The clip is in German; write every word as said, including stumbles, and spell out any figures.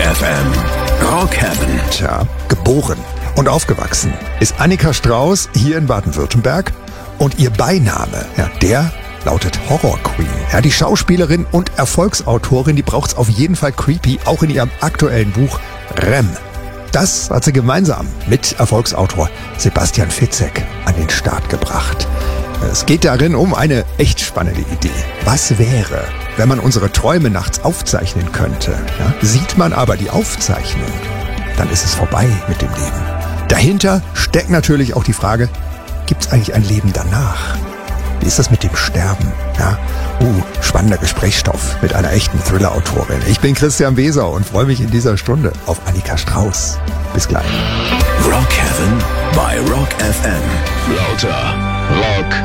F M. Rock Heaven. Tja, geboren und aufgewachsen ist Annika Strauß hier in Baden-Württemberg. Und ihr Beiname, ja, der lautet Horror Queen. Ja, die Schauspielerin und Erfolgsautorin, die braucht's auf jeden Fall creepy, auch in ihrem aktuellen Buch R E M. Das hat sie gemeinsam mit Erfolgsautor Sebastian Fitzek an den Start gebracht. Es geht darin um eine echt spannende Idee. Was wäre, wenn man unsere Träume nachts aufzeichnen könnte? Ja, sieht man aber die Aufzeichnung, dann ist es vorbei mit dem Leben. Dahinter steckt natürlich auch die Frage, gibt es eigentlich ein Leben danach? Wie ist das mit dem Sterben? Ja, uh, spannender Gesprächsstoff mit einer echten Thriller-Autorin. Ich bin Christian Weser und freue mich in dieser Stunde auf Annika Strauß. Bis gleich. Rock Heaven bei Rock F M. Lauter Rock